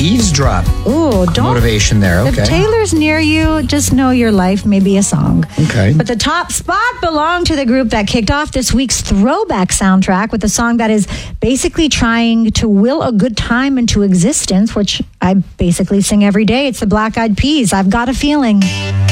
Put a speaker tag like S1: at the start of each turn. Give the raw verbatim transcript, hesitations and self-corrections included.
S1: eavesdrop.
S2: Ooh, don't.
S1: Motivation there, okay.
S2: If Taylor's near you, just know your life may be a song.
S1: Okay.
S2: But the top spot belonged to the group that kicked off this week's throwback soundtrack with a song that is basically trying to will a good time into existence, which I basically sing every day. It's the Black Eyed Peas. I've Got a Feeling.